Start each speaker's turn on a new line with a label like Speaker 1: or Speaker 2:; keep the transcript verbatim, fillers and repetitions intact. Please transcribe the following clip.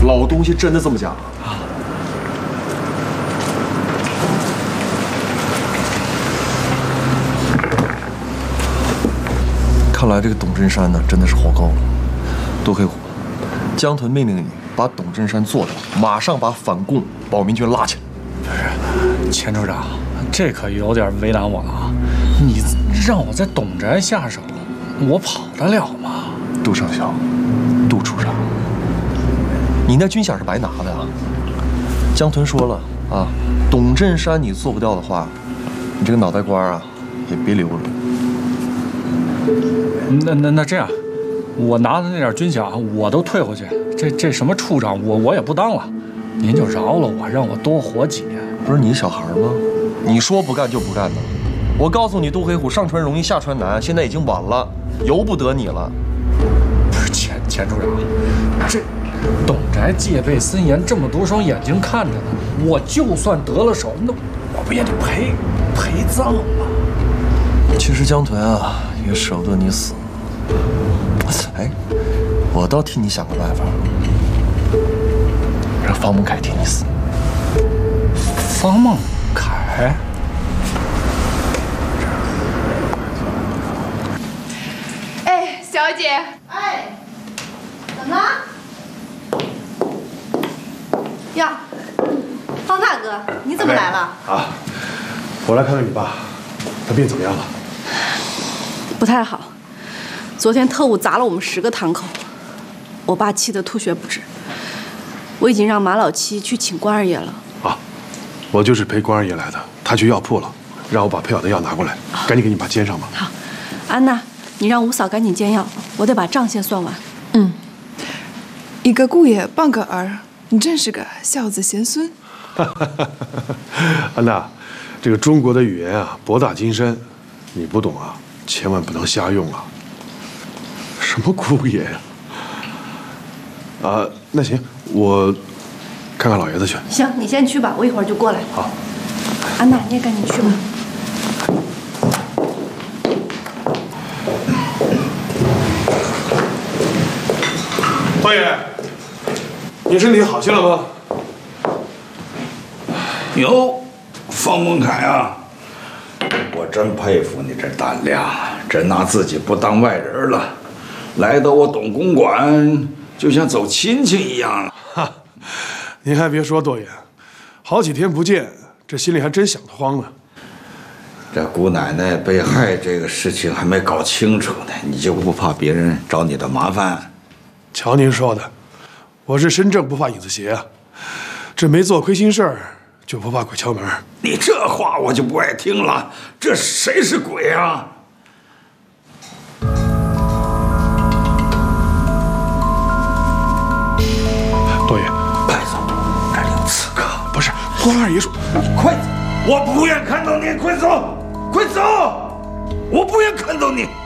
Speaker 1: 老东西真的这么假？啊！看来这个董振山呢，真的是活够了。多黑虎，江屯命令你把董振山做掉，马上把反共保民军拉起来。
Speaker 2: 不是，钱处长，这可有点为难我了啊！你让我在董宅下手，我跑得了吗？
Speaker 1: 杜上校，杜处长，你那军饷是白拿的啊！江屯说了啊，董振山你做不掉的话，你这个脑袋瓜啊，也别留了。
Speaker 2: 那那那这样，我拿的那点军饷我都退回去，这这什么处长我我也不当了，您就饶了我，让我多活几年。
Speaker 1: 不是你小孩吗？你说不干就不干的。我告诉你，杜黑虎，上船容易下船难，现在已经晚了，由不得你了。
Speaker 2: 不是钱钱处长，这董宅戒备森严，这么多双眼睛看着呢，我就算得了手，那我不也得陪陪葬吗？
Speaker 1: 其实江屯啊，也舍不得你死。哎，我倒替你想个办法，让方孟凯替你死。
Speaker 2: 方孟凯？
Speaker 3: 哎，小姐，哎，怎么了？呀，方大哥，你怎么来了？
Speaker 4: 啊，我来看看你爸，他病怎么样了？
Speaker 3: 不太好，昨天特务砸了我们十个堂口，我爸气得吐血不止。我已经让马老七去请关二爷了。
Speaker 4: 啊，我就是陪关二爷来的，他去药铺了，让我把配好的药拿过来，赶紧给你爸煎上吧。
Speaker 3: 好，安娜，你让五嫂赶紧煎药，我得把账先算完。
Speaker 5: 嗯，一个姑爷半个儿，你真是个孝子贤孙。
Speaker 4: 安娜，这个中国的语言啊，博大精深，你不懂啊，千万不能瞎用啊。什么姑爷呀？啊，那行，我看看老爷子去。
Speaker 3: 行，你先去吧，我一会儿就过来。
Speaker 4: 好，
Speaker 3: 安娜，你也赶紧去吧。
Speaker 4: 方爷，你身体好些了吗？
Speaker 6: 哟，方孟凯啊，我真佩服你这胆量，真拿自己不当外人了，来到我董公馆就像走亲戚一样。
Speaker 4: 哈，您还别说，多爷，好几天不见，这心里还真想得慌呢。
Speaker 6: 这姑奶奶被害这个事情还没搞清楚呢，你就不怕别人找你的麻烦？
Speaker 4: 瞧您说的，我是身正不怕影子斜啊，这没做亏心事儿，就不怕鬼敲门。
Speaker 6: 你这话我就不爱听了，这谁是鬼啊？
Speaker 4: 多爷，
Speaker 6: 快走，这里有刺客。
Speaker 4: 不是，关二爷说，
Speaker 6: 快走！我不愿看到你，快走，快走！我不愿看到你。